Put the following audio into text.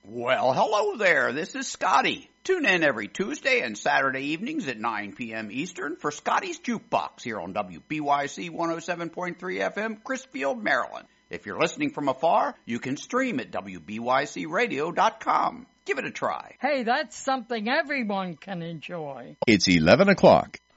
Well, hello there. This is Scotty. Tune in every Tuesday and Saturday evenings at 9 p.m. Eastern for Scotty's Jukebox here on WBYC 107.3 FM, Chrisfield, Maryland. If you're listening from afar, you can stream at WBYCRadio.com. Give it a try. Hey, that's something everyone can enjoy. It's 11 o'clock.